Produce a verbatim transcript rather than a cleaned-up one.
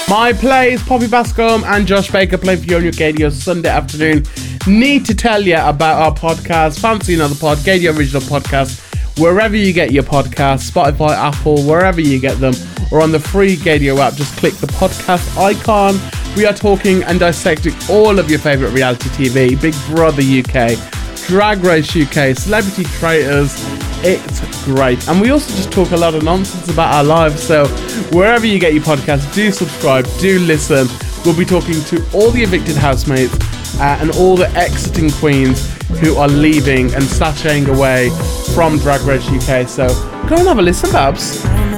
My plays, Poppy Bascombe and Josh Baker play for you on your Gadio Sunday afternoon. Need to tell you about our podcast, Fancy Another Pod, Gadio Original Podcast, wherever you get your podcasts, Spotify, Apple, wherever you get them, or on the free Gadio app, just click the podcast icon. We are talking and dissecting all of your favourite reality T V, Big Brother U K, Drag Race U K, Celebrity Traitors. It's great. And we also just talk a lot of nonsense about our lives, so wherever you get your podcasts, do subscribe, do listen. We'll be talking to all the evicted housemates uh, and all the exiting queens who are leaving and sashaying away from Drag Race U K. So go and have a listen, Babs.